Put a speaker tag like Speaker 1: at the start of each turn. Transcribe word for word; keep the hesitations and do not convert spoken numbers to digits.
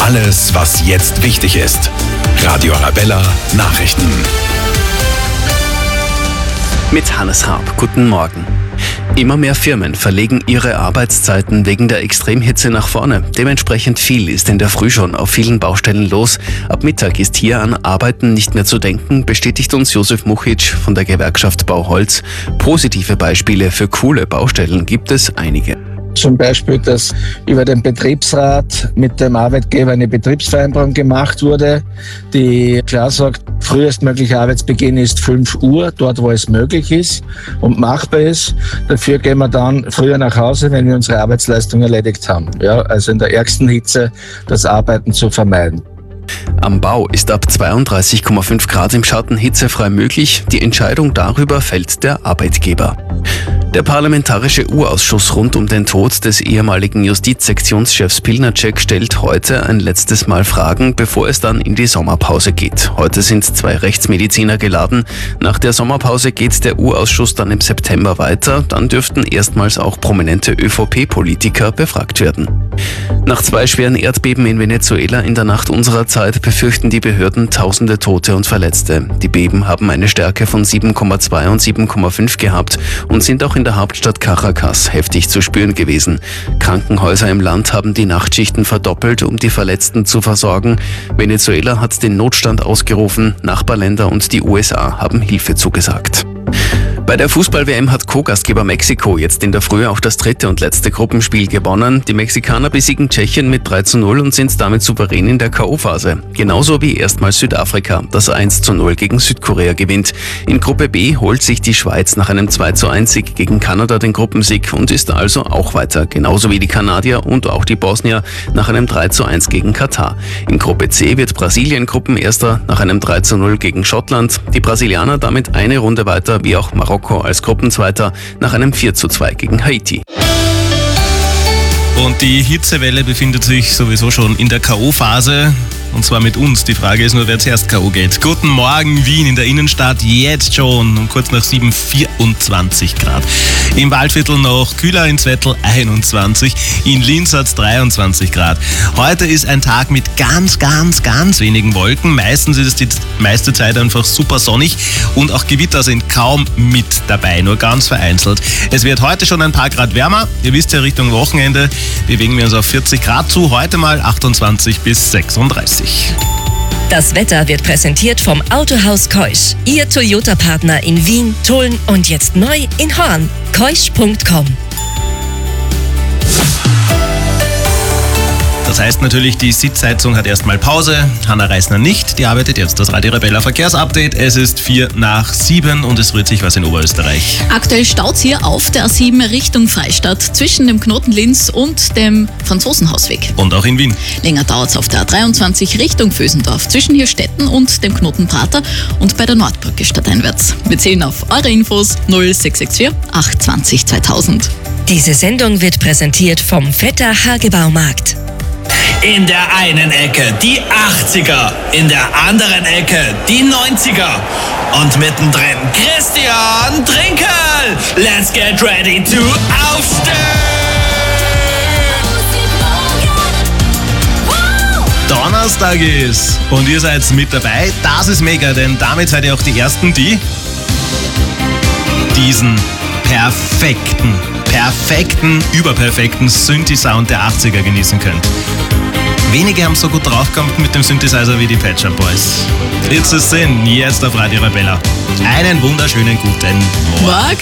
Speaker 1: Alles, was jetzt wichtig ist. Radio Arabella Nachrichten.
Speaker 2: Mit Hannes Raab. Guten Morgen. Immer mehr Firmen verlegen ihre Arbeitszeiten wegen der Extremhitze nach vorne. Dementsprechend viel ist in der Früh schon auf vielen Baustellen los. Ab Mittag ist hier an Arbeiten nicht mehr zu denken, bestätigt uns Josef Muchic von der Gewerkschaft Bauholz. Positive Beispiele für coole Baustellen gibt es einige.
Speaker 3: Zum Beispiel, dass über den Betriebsrat mit dem Arbeitgeber eine Betriebsvereinbarung gemacht wurde, die klar sagt, frühestmöglicher Arbeitsbeginn ist fünf Uhr, dort wo es möglich ist und machbar ist. Dafür gehen wir dann früher nach Hause, wenn wir unsere Arbeitsleistung erledigt haben. Ja, also in der ärgsten Hitze das Arbeiten zu vermeiden.
Speaker 2: Am Bau ist ab zweiunddreißig Komma fünf Grad im Schatten hitzefrei möglich. Die Entscheidung darüber fällt der Arbeitgeber. Der Parlamentarische U-Ausschuss rund um den Tod des ehemaligen Justizsektionschefs Pilnacek stellt heute ein letztes Mal Fragen, bevor es dann in die Sommerpause geht. Heute sind zwei Rechtsmediziner geladen. Nach der Sommerpause geht der U-Ausschuss dann im September weiter. Dann dürften erstmals auch prominente ÖVP-Politiker befragt werden. Nach zwei schweren Erdbeben in Venezuela in der Nacht unserer Zeit befürchten die Behörden tausende Tote und Verletzte. Die Beben haben eine Stärke von sieben Komma zwei und sieben Komma fünf gehabt und sind auch in der Hauptstadt Caracas heftig zu spüren gewesen. Krankenhäuser im Land haben die Nachtschichten verdoppelt, um die Verletzten zu versorgen. Venezuela hat den Notstand ausgerufen, Nachbarländer und die U S A haben Hilfe zugesagt. Bei der Fußball-W M hat Co-Gastgeber Mexiko jetzt in der Früh auch das dritte und letzte Gruppenspiel gewonnen. Die Mexikaner besiegen Tschechien mit drei zu null und sind damit souverän in der K O-Phase. Genauso wie erstmals Südafrika, das eins zu null gegen Südkorea gewinnt. In Gruppe B holt sich die Schweiz nach einem zwei zu eins Sieg gegen Kanada den Gruppensieg und ist also auch weiter. Genauso wie die Kanadier und auch die Bosnier nach einem drei zu eins gegen Katar. In Gruppe C wird Brasilien Gruppenerster nach einem drei zu null gegen Schottland. Die Brasilianer damit eine Runde weiter, wie auch Marokko als Gruppenzweiter nach einem vier zu zwei gegen Haiti.
Speaker 4: Und die Hitzewelle befindet sich sowieso schon in der K O-Phase. Und zwar mit uns. Die Frage ist nur, wer zuerst K O geht. Guten Morgen, Wien in der Innenstadt. Jetzt schon um kurz nach sieben, vierundzwanzig Grad. Im Waldviertel noch kühler, in Zwettl einundzwanzig. In Linz hat es dreiundzwanzig Grad. Heute ist ein Tag mit ganz, ganz, ganz wenigen Wolken. Meistens ist es die meiste Zeit einfach super sonnig. Und auch Gewitter sind kaum mit dabei, nur ganz vereinzelt. Es wird heute schon ein paar Grad wärmer. Ihr wisst ja, Richtung Wochenende bewegen wir uns auf vierzig Grad zu. Heute mal achtundzwanzig bis sechsunddreißig.
Speaker 5: Das Wetter wird präsentiert vom Autohaus Keusch. Ihr Toyota-Partner in Wien, Tulln und jetzt neu in Horn. keusch punkt com.
Speaker 4: Das heißt natürlich, die Sitzheizung hat erstmal Pause. Hanna Reisner nicht, die arbeitet jetzt das Radio Arabella Verkehrsupdate. Es ist vier nach sieben und es rührt sich was in Oberösterreich.
Speaker 6: Aktuell staut hier auf der A sieben Richtung Freistadt zwischen dem Knoten Linz und dem Franzosenhausweg.
Speaker 4: Und auch in Wien.
Speaker 6: Länger dauert es auf der A dreiundzwanzig Richtung Vösendorf zwischen Hirstetten und dem Knoten Prater und bei der Nordbrücke stadteinwärts. Wir zählen auf eure Infos null sechs sechs vier acht zwei null zweitausend.
Speaker 5: Diese Sendung wird präsentiert vom Vetter Hagebaumarkt.
Speaker 7: In der einen Ecke die achtziger, in der anderen Ecke die neunziger und mittendrin Christian Trinkel. Let's get ready to aufstehen!
Speaker 4: Donnerstag ist und ihr seid mit dabei. Das ist mega, denn damit seid ihr auch die Ersten, die diesen perfekten, perfekten, überperfekten Synthi-Sound der achtziger genießen könnt. Wenige haben so gut draufgekommen mit dem Synthesizer wie die Pet Shop Boys. It's a Sin, jetzt auf Radio Arabella. Einen wunderschönen guten Morgen.
Speaker 6: Morgen.